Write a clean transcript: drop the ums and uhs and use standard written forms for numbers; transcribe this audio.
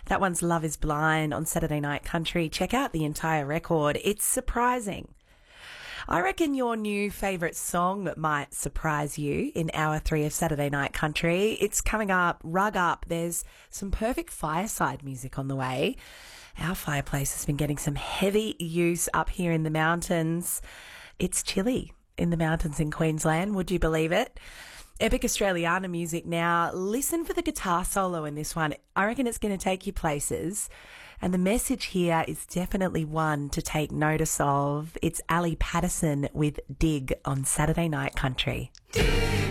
That one's Love is Blind on Saturday Night Country. Check out the entire record. It's surprising. I reckon your new favourite song might surprise you in hour 3 of Saturday Night Country. It's coming up, rug up. There's some perfect fireside music on the way. Our fireplace has been getting some heavy use up here in the mountains. It's chilly in the mountains in Queensland, would you believe it? Epic Australiana music now. Listen for the guitar solo in this one. I reckon it's going to take you places. And the message here is definitely one to take notice of. It's Ali Patterson with Dig on Saturday Night Country. Dig.